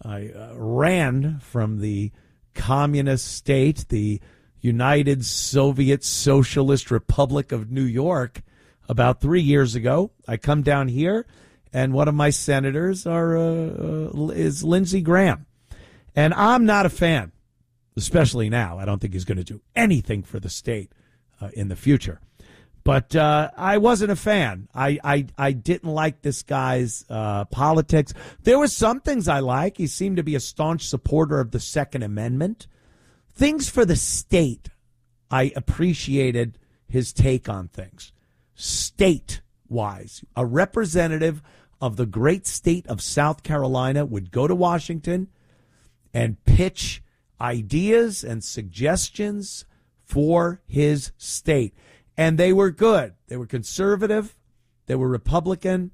I ran from the communist state, the United Soviet Socialist Republic of New York, about 3 years ago. I come down here, and one of my senators is Lindsey Graham. And I'm not a fan, especially now. I don't think he's going to do anything for the state in the future. But I wasn't a fan. I didn't like this guy's politics. There were some things I like. He seemed to be a staunch supporter of the Second Amendment. Things for the state, I appreciated his take on things. State-wise, a representative of the great state of South Carolina would go to Washington and pitch ideas and suggestions for his state. And they were good. They were conservative. They were Republican,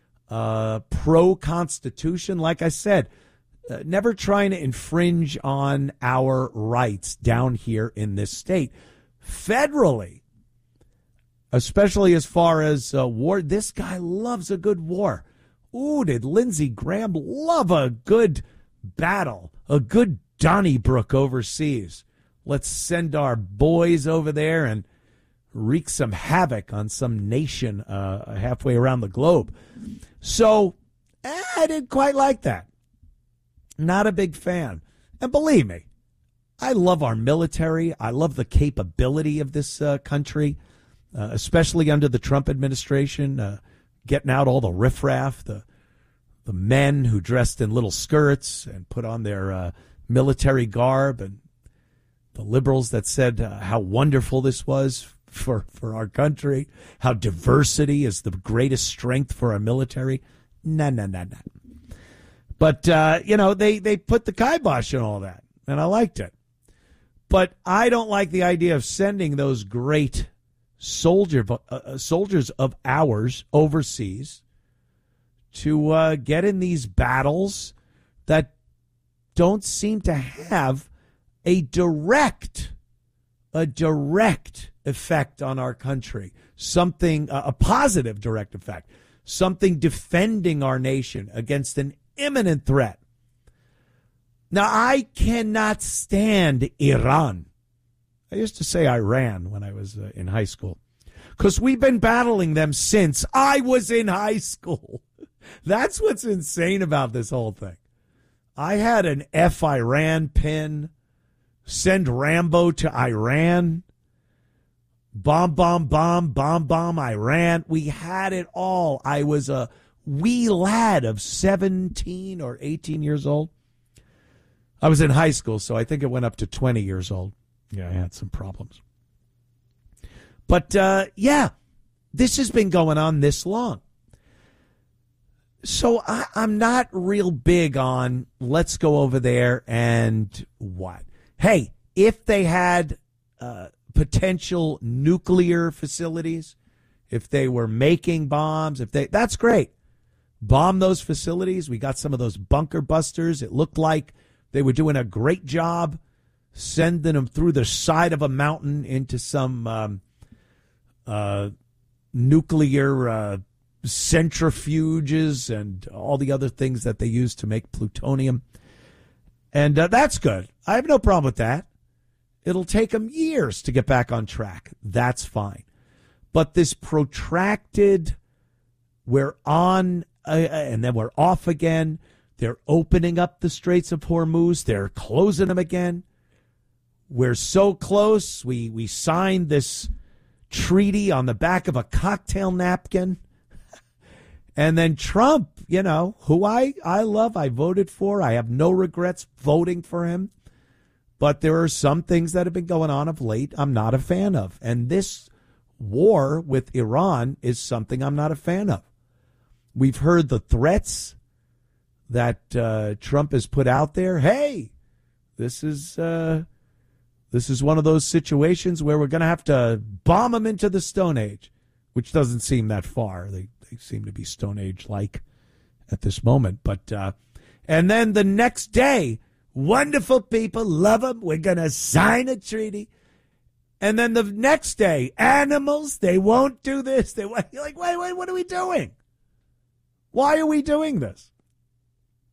pro-Constitution. Like I said, never trying to infringe on our rights down here in this state. Federally, especially as far as war, this guy loves a good war. Ooh, did Lindsey Graham love a good battle, a good Donnybrook overseas. Let's send our boys over there and wreak some havoc on some nation halfway around the globe. So I didn't quite like that. Not a big fan. And believe me, I love our military. I love the capability of this country, especially under the Trump administration, getting out all the riffraff, the men who dressed in little skirts and put on their military garb, and the liberals that said how wonderful this was for our country, how diversity is the greatest strength for our military. No. But, they put the kibosh on all that, and I liked it. But I don't like the idea of sending those great soldiers of ours overseas to get in these battles that don't seem to have a direct effect on our country, something, a positive direct effect, something defending our nation against an imminent threat. Now, I cannot stand Iran. I used to say Iran when I was in high school, because we've been battling them since I was in high school. That's what's insane about this whole thing. I had an F Iran pin, send Rambo to Iran, bomb Iran. We had it all. I was a wee lad of 17 or 18 years old. I was in high school, so I think it went up to 20 years old. Yeah, I had some problems. But, this has been going on this long. So I'm not real big on let's go over there and what. Hey, if they had potential nuclear facilities, if they were making bombs, that's great. Bomb those facilities. We got some of those bunker busters. It looked like they were doing a great job sending them through the side of a mountain into some nuclear centrifuges and all the other things that they use to make plutonium. And that's good. I have no problem with that. It'll take them years to get back on track. That's fine. But this protracted, we're on and then we're off again. They're opening up the Straits of Hormuz. They're closing them again. We're so close. We signed this treaty on the back of a cocktail napkin. And then Trump, who I love, I voted for. I have no regrets voting for him. But there are some things that have been going on of late I'm not a fan of. And this war with Iran is something I'm not a fan of. We've heard the threats that Trump has put out there. Hey, this is one of those situations where we're going to have to bomb them into the Stone Age, which doesn't seem that far. They seem to be Stone Age-like at this moment. But and then the next day, wonderful people, love them. We're going to sign a treaty. And then the next day, animals, they won't do this. You're like, wait, what are we doing? Why are we doing this?